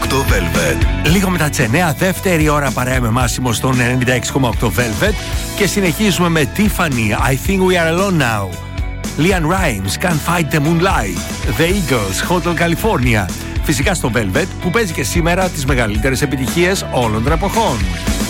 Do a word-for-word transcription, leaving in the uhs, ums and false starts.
οκτώ Velvet. Λίγο μετά τις εννιά, δεύτερη ώρα παρέα με Μάσιμο στον ενενήντα έξι κόμμα οκτώ Velvet. Και συνεχίζουμε με Tiffany, I think we are alone now. Lian Rimes, Can't fight the moonlight. The Eagles, Hotel California. Φυσικά στο Velvet που παίζει και σήμερα τις μεγαλύτερες επιτυχίες όλων των εποχών.